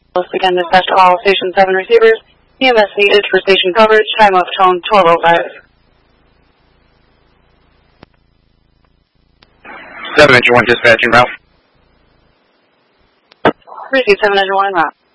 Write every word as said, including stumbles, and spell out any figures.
Again, dispatch to all Station seven receivers. E M S needed for station coverage. Time of tone twelve oh five. seven engine one dispatching route. Receive seven engine one en route.